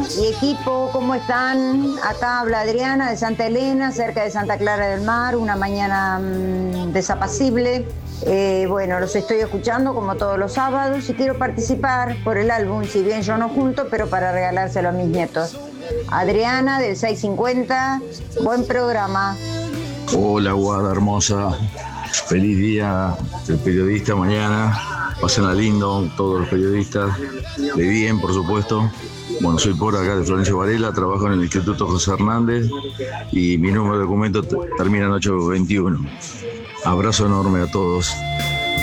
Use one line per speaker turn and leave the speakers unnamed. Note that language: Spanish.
y equipo, ¿cómo están? Acá habla Adriana de Santa Elena, cerca de Santa Clara del Mar, una mañana desapacible. Bueno, los estoy escuchando como todos los sábados y quiero participar por el álbum, si bien yo no junto, pero para regalárselo a mis nietos. Adriana del 650, buen programa.
Hola, Guada hermosa. Feliz día del periodista mañana. Pásenla lindo, todos los periodistas. De bien, por supuesto. Bueno, soy por acá de Florencio Varela, trabajo en el Instituto José Hernández y mi número de documento termina en 821. Abrazo enorme a todos.